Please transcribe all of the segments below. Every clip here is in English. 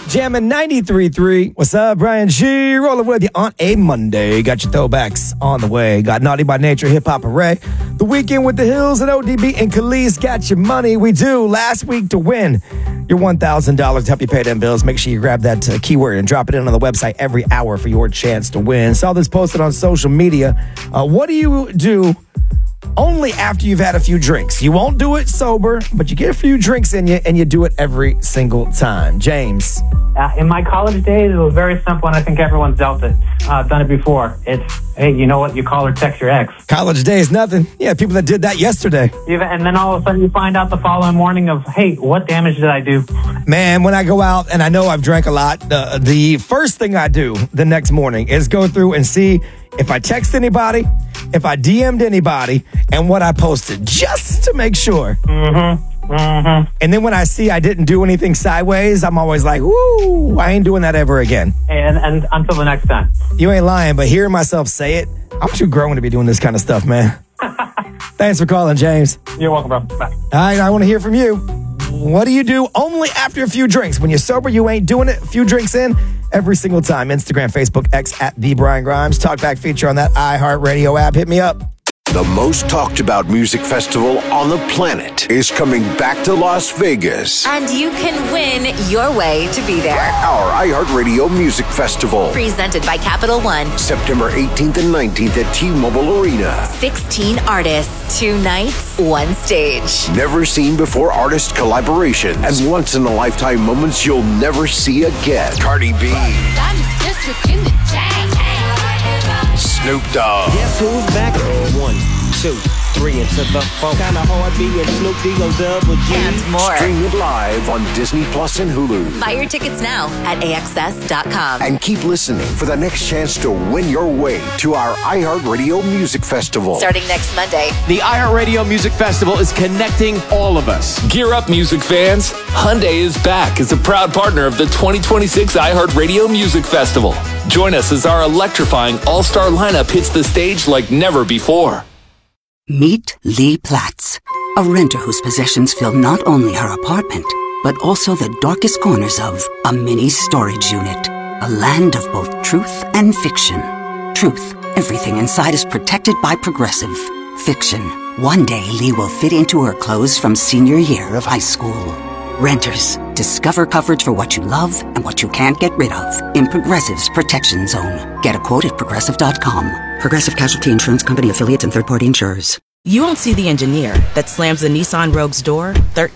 Jamming 93.3. What's up, Brian G? Rolling with you on a Monday. Got your throwbacks on the way. Got Naughty by Nature, Hip Hop Array. The Weekend with the Hills and ODB and Khalees got your money. We do last week to win your $1,000 to help you pay them bills. Make sure you grab that keyword and drop it in on the website every hour for your chance to win. Saw this posted on social media. What do you do only after you've had a few drinks? You won't do it sober, but you get a few drinks in you and you do it every single time. James. In my college days, it was very simple, and I think everyone's done it before. It's, hey, you know what? You call or text your ex. College days, nothing. Yeah, people that did that yesterday. And then all of a sudden you find out the following morning of, hey, what damage did I do? Man, when I go out and I know I've drank a lot, the first thing I do the next morning is go through and see if I text anybody, if I DM'd anybody, and what I posted, just to make sure. And then when I see I didn't do anything sideways, I'm always like, woo, I ain't doing that ever again. And until the next time. You ain't lying, but hearing myself say it, I'm too grown to be doing this kind of stuff, man. Thanks for calling, James. You're welcome, bro. Bye. All right, I want to hear from you. What do you do only after a few drinks? When you're sober, you ain't doing it. A few drinks in every single time. Instagram, Facebook, X at The Brian Grimes. Talkback feature on that iHeartRadio app. Hit me up. The most talked about music festival on the planet is coming back to Las Vegas. And you can win your way to be there. Our iHeartRadio Music Festival. Presented by Capital One. September 18th and 19th at T-Mobile Arena. 16 artists, 2 nights, 1 stage. Never seen before artist collaborations and once in a lifetime moments you'll never see again. Cardi B. Snoop Dogg. Guess who's back? 1, 2, 3 into the 4. Kinda hard being Snoop D-O double G. And more. Stream it live on Disney Plus and Hulu. Buy your tickets now at AXS.com. And keep listening for the next chance to win your way to our iHeartRadio Music Festival. Starting next Monday. The iHeartRadio Music Festival is connecting all of us. Gear up, music fans. Hyundai is back as a proud partner of the 2026 iHeartRadio Music Festival. Join us as our electrifying all-star lineup hits the stage like never before. Meet Lee Platts, a renter whose possessions fill not only her apartment, but also the darkest corners of a mini storage unit. A land of both truth and fiction. Truth, everything inside is protected by Progressive. Fiction, one day Lee will fit into her clothes from senior year of high school. Renters, discover coverage for what you love and what you can't get rid of in Progressive's Protection Zone. Get a quote at Progressive.com. Progressive Casualty Insurance Company affiliates and third-party insurers. You won't see the engineer that slams the Nissan Rogue's door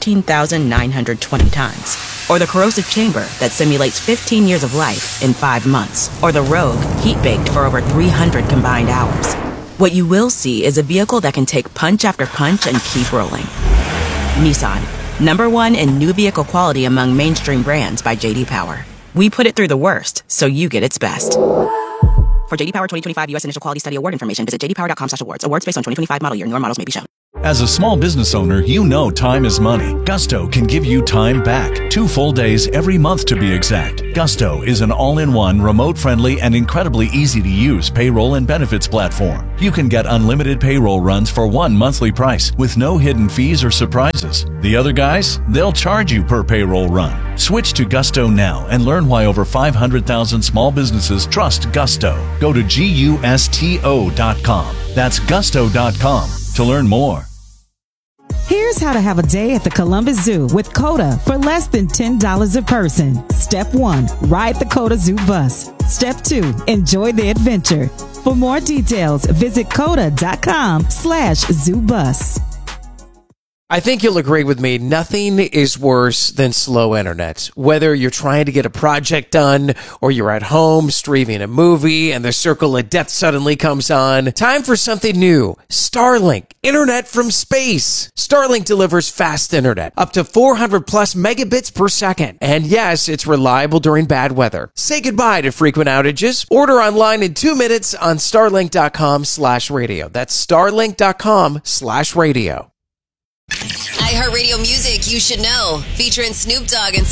13,920 times. Or the corrosive chamber that simulates 15 years of life in 5 months. Or the Rogue heat-baked for over 300 combined hours. What you will see is a vehicle that can take punch after punch and keep rolling. Nissan. #1 in new vehicle quality among mainstream brands by J.D. Power. We put it through the worst, so you get its best. For J.D. Power 2025 U.S. Initial Quality Study Award information, visit jdpower.com/awards. Awards based on 2025 model year. Newer models may be shown. As a small business owner, you know time is money. Gusto can give you time back. 2 full days every month to be exact. Gusto is an all-in-one, remote-friendly, and incredibly easy-to-use payroll and benefits platform. You can get unlimited payroll runs for one monthly price with no hidden fees or surprises. The other guys, they'll charge you per payroll run. Switch to Gusto now and learn why over 500,000 small businesses trust Gusto. Go to GUSTO.com. That's Gusto.com to learn more. Here's how to have a day at the Columbus Zoo with COTA for less than $10 a person. Step 1, ride the COTA Zoo bus. Step 2, enjoy the adventure. For more details, visit COTA.com/ZooBus. I think you'll agree with me, nothing is worse than slow internet. Whether you're trying to get a project done or you're at home streaming a movie and the circle of death suddenly comes on, time for something new. Starlink, internet from space. Starlink delivers fast internet, up to 400 plus megabits per second. And yes, it's reliable during bad weather. Say goodbye to frequent outages. Order online in 2 minutes on starlink.com/radio. That's starlink.com/radio. iHeartRadio Music You Should Know, featuring Snoop Dogg and